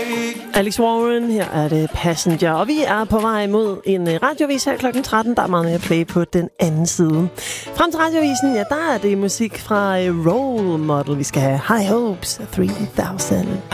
Alex Warren, her er det Passenger, og vi er på vej mod en radiovis her klokken 13. Der er meget mere play på den anden side. Frem til radiovisen, ja, der er det musik fra Role Model. Vi skal have High Hopes 3000.